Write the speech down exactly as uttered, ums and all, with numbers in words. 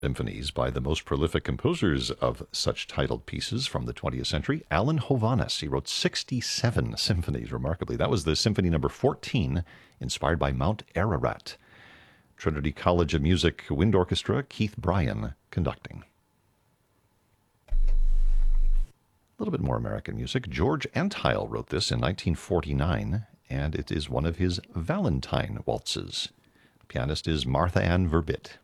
Symphonies by the most prolific composers of such titled pieces from the twentieth century, Alan Hovhaness. He wrote sixty-seven symphonies, remarkably. That was the symphony number fourteen, inspired by Mount Ararat. Trinity College of Music Wind Orchestra, Keith Bryan conducting. A little bit more American music. George Antheil wrote this in nineteen forty-nine, and it is one of his Valentine waltzes. The pianist is Martha Ann Verbit.